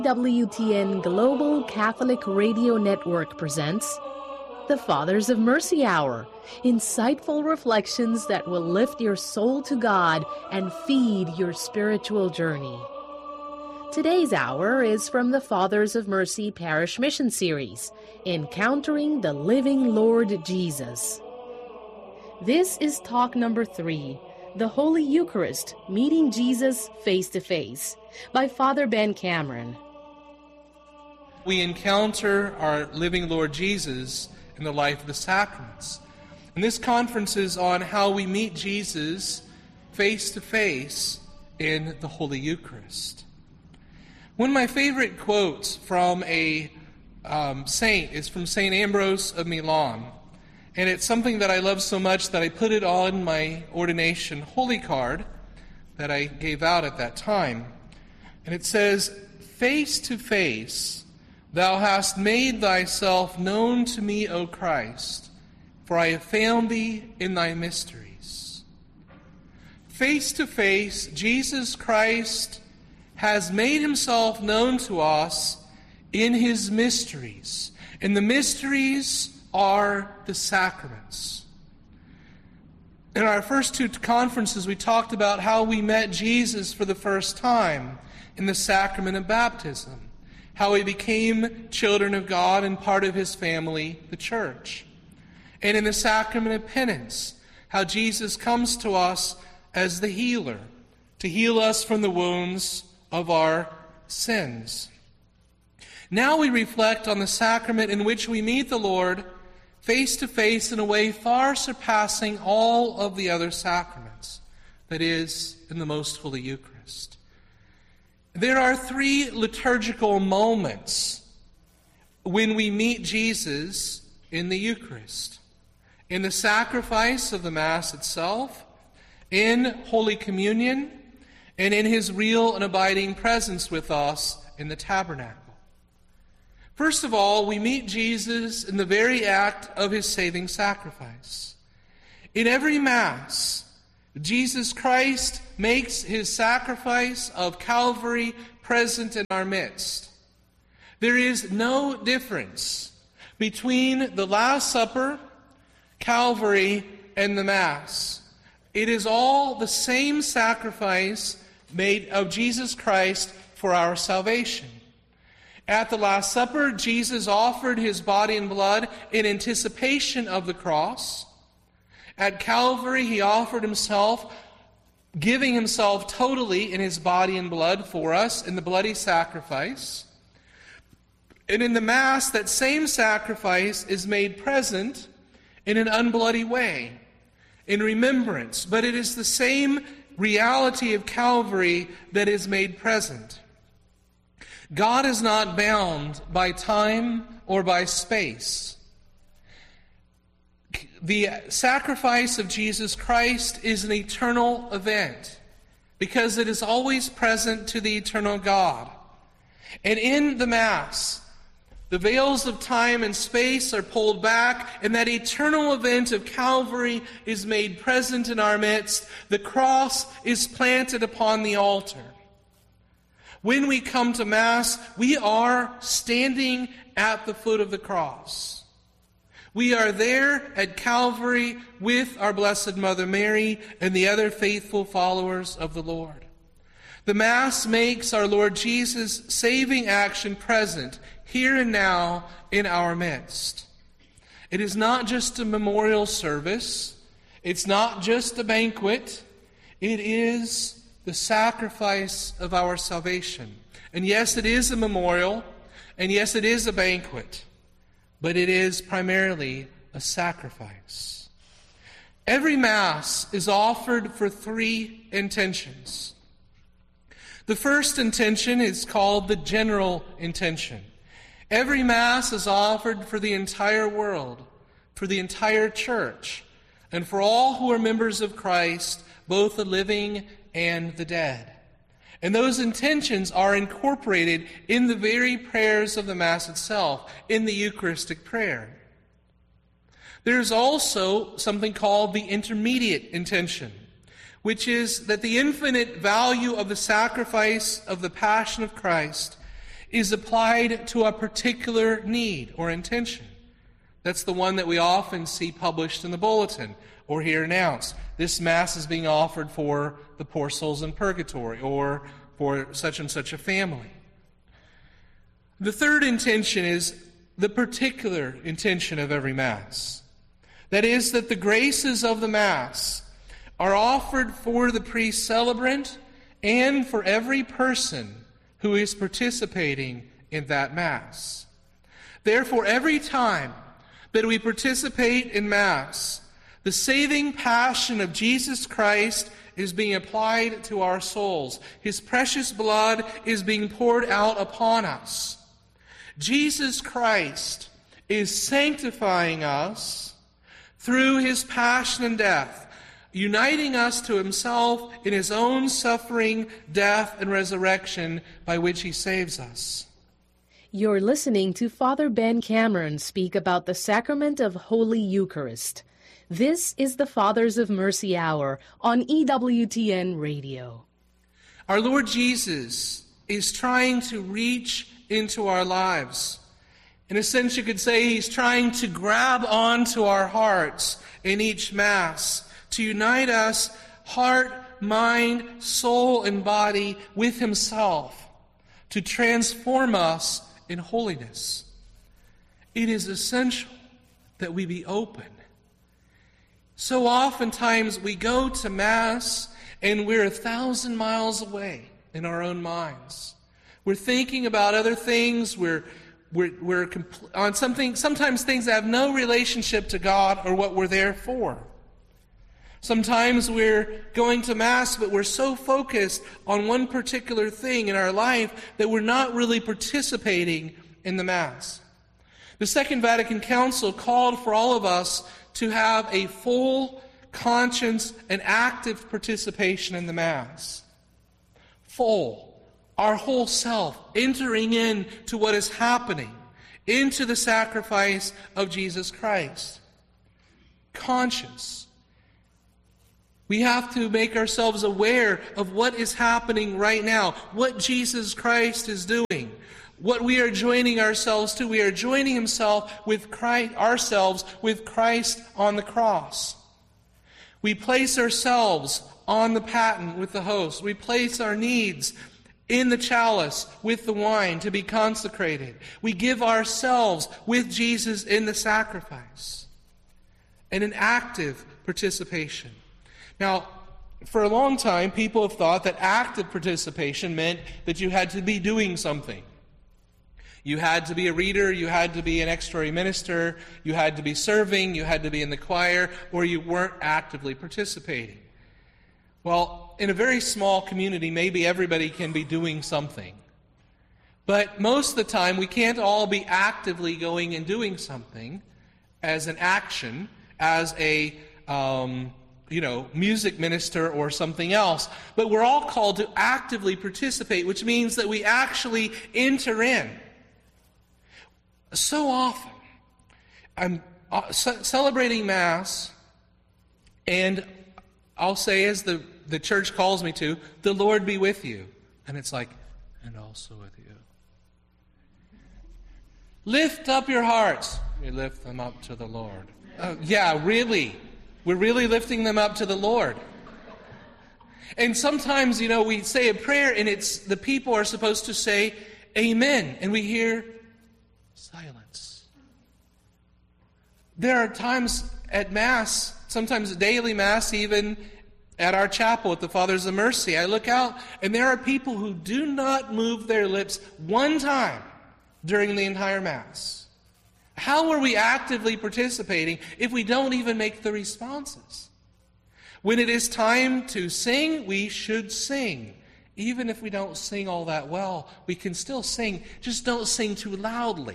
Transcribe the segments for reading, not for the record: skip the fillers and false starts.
WTN Global Catholic Radio Network presents the Fathers of Mercy Hour, insightful reflections that will lift your soul to God and feed your spiritual journey. Today's hour is from the Fathers of Mercy Parish Mission Series, Encountering the Living Lord Jesus. This is talk number 3, The Holy Eucharist, Meeting Jesus Face to Face, by Father Ben Cameron. We encounter our living Lord Jesus in the life of the sacraments. And this conference is on how we meet Jesus face to face in the Holy Eucharist. One of my favorite quotes from a saint is from St. Ambrose of Milan. And it's something that I love so much that I put it on my ordination holy card that I gave out at that time. And it says, "Face to face, thou hast made thyself known to me, O Christ, for I have found thee in thy mysteries." Face to face, Jesus Christ has made himself known to us in his mysteries. And the mysteries are the sacraments. In our first 2 conferences, we talked about how we met Jesus for the first time in the sacrament of baptism, how we became children of God and part of his family, the church. And in the sacrament of penance, how Jesus comes to us as the healer, to heal us from the wounds of our sins. Now we reflect on the sacrament in which we meet the Lord face to face in a way far surpassing all of the other sacraments, that is, in the Most Holy Eucharist. There are 3 liturgical moments when we meet Jesus in the Eucharist: in the sacrifice of the Mass itself, in Holy Communion, and in his real and abiding presence with us in the tabernacle. First of all, we meet Jesus in the very act of his saving sacrifice. In every Mass, Jesus Christ makes his sacrifice of Calvary present in our midst. There is no difference between the Last Supper, Calvary, and the Mass. It is all the same sacrifice made of Jesus Christ for our salvation. At the Last Supper, Jesus offered his body and blood in anticipation of the cross. At Calvary, he offered himself, giving himself totally in his body and blood for us in the bloody sacrifice. And in the Mass, that same sacrifice is made present in an unbloody way, in remembrance. But it is the same reality of Calvary that is made present. God is not bound by time or by space. The sacrifice of Jesus Christ is an eternal event because it is always present to the eternal God. And in the Mass, the veils of time and space are pulled back, and that eternal event of Calvary is made present in our midst. The cross is planted upon the altar. When we come to Mass, we are standing at the foot of the cross. We are there at Calvary with our Blessed Mother Mary and the other faithful followers of the Lord. The Mass makes our Lord Jesus' saving action present here and now in our midst. It is not just a memorial service. It's not just a banquet. It is the sacrifice of our salvation. And yes, it is a memorial, and yes, it is a banquet, but it is primarily a sacrifice. Every Mass is offered for 3 intentions. The first intention is called the general intention. Every Mass is offered for the entire world, for the entire church, and for all who are members of Christ, both the living and the dead. And those intentions are incorporated in the very prayers of the Mass itself, in the Eucharistic prayer. There's also something called the intermediate intention, which is that the infinite value of the sacrifice of the Passion of Christ is applied to a particular need or intention. That's the one that we often see published in the bulletin or hear announced. This Mass is being offered for the poor souls in purgatory or for such and such a family. The third intention is the particular intention of every Mass. That is, that the graces of the Mass are offered for the priest celebrant and for every person who is participating in that Mass. Therefore, every time that we participate in Mass, the saving passion of Jesus Christ is being applied to our souls. His precious blood is being poured out upon us. Jesus Christ is sanctifying us through His passion and death, uniting us to Himself in His own suffering, death, and resurrection by which He saves us. You're listening to Father Ben Cameron speak about the Sacrament of Holy Eucharist. This is the Fathers of Mercy Hour on EWTN Radio. Our Lord Jesus is trying to reach into our lives. In a sense, you could say He's trying to grab onto our hearts in each Mass, to unite us, heart, mind, soul, and body, with Himself, to transform us in holiness. It is essential that we be open. So oftentimes we go to Mass and we're 1,000 miles away in our own minds. We're thinking about other things. We're on something. Sometimes things that have no relationship to God or what we're there for. Sometimes we're going to Mass, but we're so focused on one particular thing in our life that we're not really participating in the Mass. The Second Vatican Council called for all of us to have a full conscience and active participation in the Mass. Full. Our whole self entering into what is happening, into the sacrifice of Jesus Christ. Conscious. We have to make ourselves aware of what is happening right now, what Jesus Christ is doing, what we are joining ourselves to. We are joining ourselves with Christ on the cross. We place ourselves on the paten with the host. We place our needs in the chalice with the wine to be consecrated. We give ourselves with Jesus in the sacrifice. And an active participation. Now, for a long time, people have thought that active participation meant that you had to be doing something. You had to be a reader, you had to be an extraordinary minister, you had to be serving, you had to be in the choir, or you weren't actively participating. Well, in a very small community, maybe everybody can be doing something. But most of the time, we can't all be actively going and doing something as an action, as a music minister or something else. But we're all called to actively participate, which means that we actually enter in. So often, I'm celebrating Mass, and I'll say, as the church calls me to, the Lord be with you. And it's like, and also with you. Lift up your hearts. We lift them up to the Lord. Yeah, really. We're really lifting them up to the Lord. And sometimes, we say a prayer and the people are supposed to say amen. And we hear silence. There are times at Mass, sometimes at daily Mass, even at our chapel at the Fathers of Mercy, I look out and there are people who do not move their lips one time during the entire Mass. How are we actively participating if we don't even make the responses? When it is time to sing, we should sing. Even if we don't sing all that well, we can still sing. Just don't sing too loudly.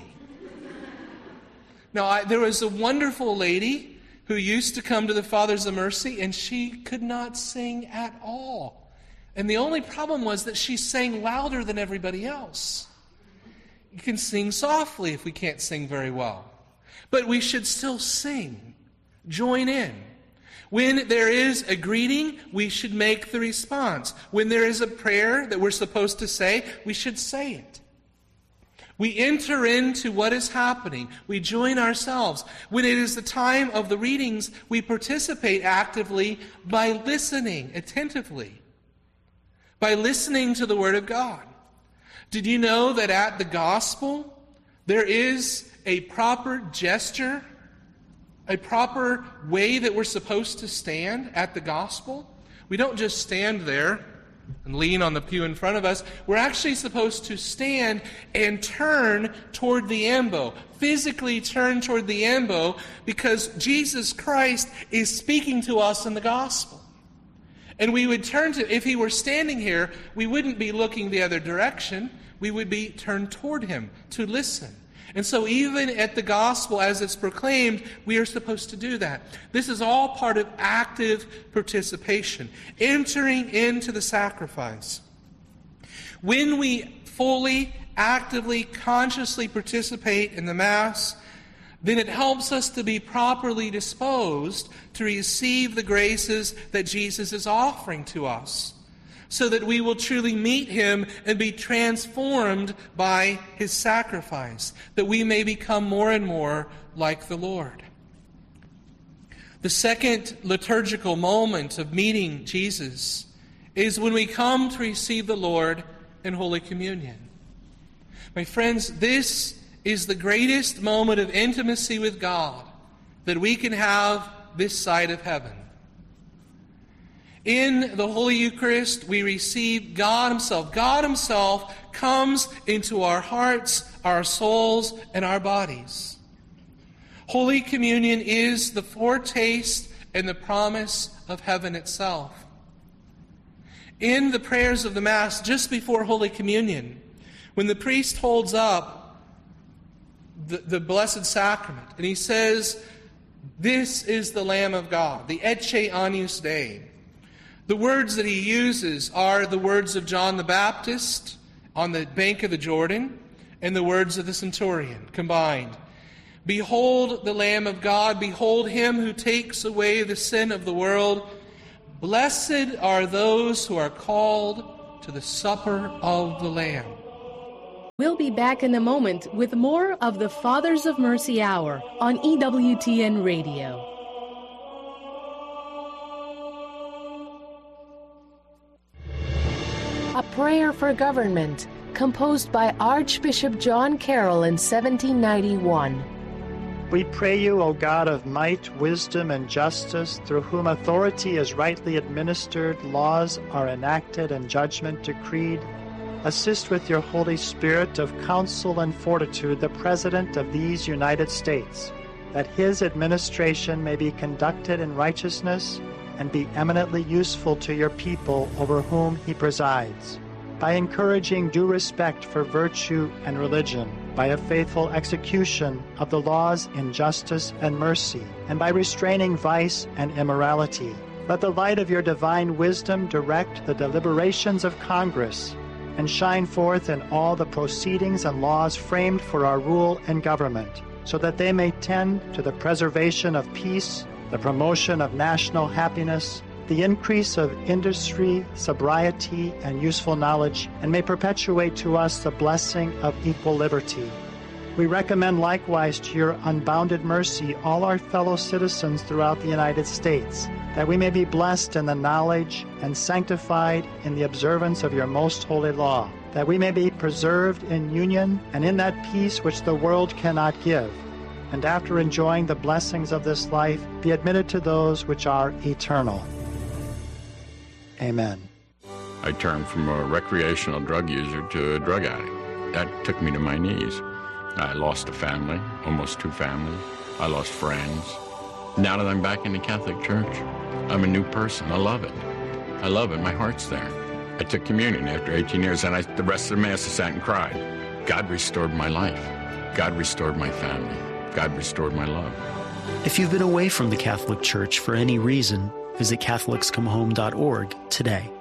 Now, there was a wonderful lady who used to come to the Fathers of Mercy, and she could not sing at all. And the only problem was that she sang louder than everybody else. You can sing softly if we can't sing very well. But we should still sing. Join in. When there is a greeting, we should make the response. When there is a prayer that we're supposed to say, we should say it. We enter into what is happening. We join ourselves. When it is the time of the readings, we participate actively by listening attentively, by listening to the Word of God. Did you know that at the gospel, there is a proper gesture, a proper way that we're supposed to stand at the gospel? We don't just stand there and lean on the pew in front of us. We're actually supposed to stand and turn toward the ambo, physically turn toward the ambo, because Jesus Christ is speaking to us in the gospel. And we would turn to, if he were standing here, we wouldn't be looking the other direction. We would be turned toward him to listen. And so even at the gospel as it's proclaimed, we are supposed to do that. This is all part of active participation, entering into the sacrifice. When we fully, actively, consciously participate in the Mass, then it helps us to be properly disposed to receive the graces that Jesus is offering to us, so that we will truly meet him and be transformed by his sacrifice, that we may become more and more like the Lord. The second liturgical moment of meeting Jesus is when we come to receive the Lord in Holy Communion. My friends, this is the greatest moment of intimacy with God that we can have this side of heaven. In the Holy Eucharist, we receive God himself. God himself comes into our hearts, our souls, and our bodies. Holy Communion is the foretaste and the promise of heaven itself. In the prayers of the Mass, just before Holy Communion, when the priest holds up the Blessed Sacrament, and he says, "This is the Lamb of God, the Ecce Agnus Dei," the words that he uses are the words of John the Baptist on the bank of the Jordan and the words of the centurion combined. "Behold the Lamb of God, behold him who takes away the sin of the world. Blessed are those who are called to the supper of the Lamb." We'll be back in a moment with more of the Fathers of Mercy Hour on EWTN Radio. A Prayer for Government, composed by Archbishop John Carroll in 1791. We pray you, O God of might, wisdom, and justice, through whom authority is rightly administered, laws are enacted, and judgment decreed, assist with your Holy Spirit of counsel and fortitude the President of these United States, that his administration may be conducted in righteousness and be eminently useful to your people over whom he presides, by encouraging due respect for virtue and religion, by a faithful execution of the laws in justice and mercy, and by restraining vice and immorality. Let the light of your divine wisdom direct the deliberations of Congress and shine forth in all the proceedings and laws framed for our rule and government, so that they may tend to the preservation of peace, the promotion of national happiness, the increase of industry, sobriety, and useful knowledge, and may perpetuate to us the blessing of equal liberty. We recommend likewise to your unbounded mercy all our fellow citizens throughout the United States, that we may be blessed in the knowledge and sanctified in the observance of your most holy law, that we may be preserved in union and in that peace which the world cannot give, and after enjoying the blessings of this life, be admitted to those which are eternal. Amen. I turned from a recreational drug user to a drug addict. That took me to my knees. I lost a family, almost two families. I lost friends. Now that I'm back in the Catholic Church, I'm a new person. I love it. I love it. My heart's there. I took communion after 18 years, and the rest of the Mass I sat and cried. God restored my life. God restored my family. God restored my love. If you've been away from the Catholic Church for any reason, visit CatholicsComeHome.org today.